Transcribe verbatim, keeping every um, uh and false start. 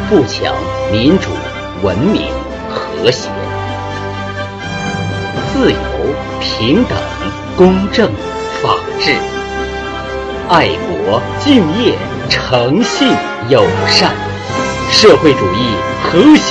富强、民主、文明、和谐。自由、平等、公正、法治。爱国、敬业、诚信、友善。社会主义核心